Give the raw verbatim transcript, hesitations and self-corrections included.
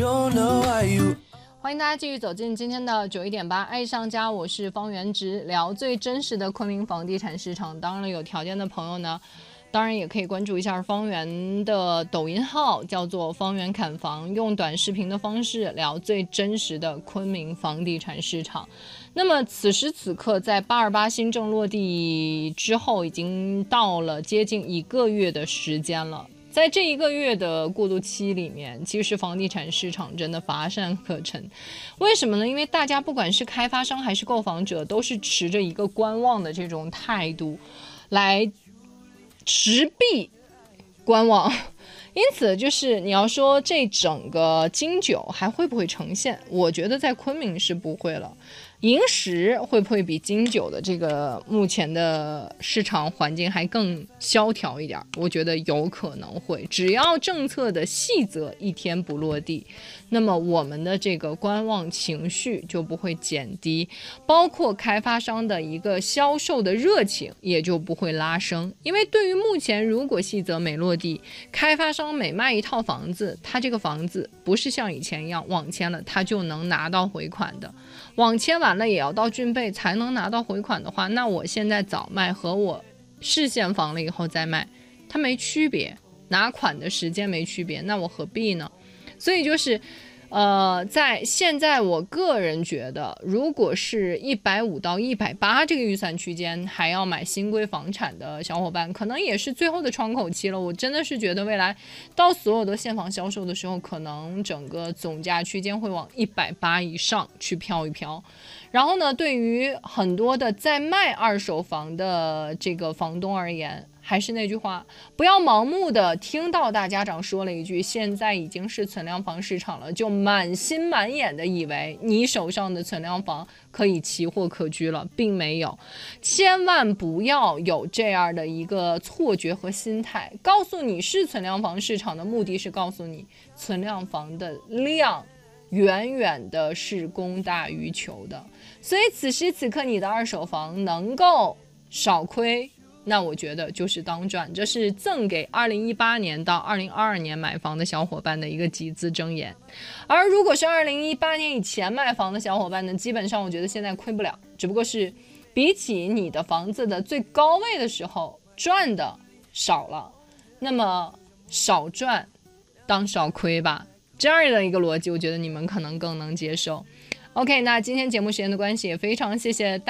don't know why you。 欢迎大家继续走进今天的九一点八爱上家，我是方圆直，聊最真实的昆明房地产市场。当然了，有条件的朋友呢，当然也可以关注一下方圆的抖音号，叫做方圆砍房，用短视频的方式聊最真实的昆明房地产市场。那么此时此刻，在八二八新政落地之后，已经到了接近一个月的时间了。在这一个月的过渡期里面，其实房地产市场真的乏善可陈。为什么呢？因为大家不管是开发商还是购房者，都是持着一个观望的这种态度来持币观望。因此就是你要说这整个金九还会不会呈现，我觉得在昆明是不会了。银石会不会比金九的这个目前的市场环境还更萧条一点？我觉得有可能会，只要政策的细则一天不落地，那么我们的这个观望情绪就不会减低，包括开发商的一个销售的热情也就不会拉升。因为对于目前如果细则没落地，开发商每卖一套房子，他这个房子不是像以前一样网签了他就能拿到回款的，网签完了也要到竣备才能拿到回款的话，那我现在早卖和我市现房了以后再卖，它没区别，拿款的时间没区别，那我何必呢？所以就是呃，在现在我个人觉得，如果是一百五到一百八这个预算区间还要买新规房产的小伙伴，可能也是最后的窗口期了。我真的是觉得未来到所有的现房销售的时候，可能整个总价区间会往一百八以上去飘一飘。然后呢，对于很多的在卖二手房的这个房东而言，还是那句话，不要盲目的听到大家长说了一句现在已经是存量房市场了，就满心满眼的以为你手上的存量房可以奇货可居了，并没有。千万不要有这样的一个错觉和心态，告诉你是存量房市场的目的是告诉你存量房的量远远的是供大于求的，所以此时此刻你的二手房能够少亏，那我觉得就是当赚。这是赠给二零一八年到二零二二年买房的小伙伴的一个集资箴言。而如果是二零一八年以前买房的小伙伴呢，基本上我觉得现在亏不了，只不过是比起你的房子的最高位的时候赚的少了，那么少赚当少亏吧，这样的一个逻辑我觉得你们可能更能接受。OK， 那今天节目时间的关系也非常谢谢大家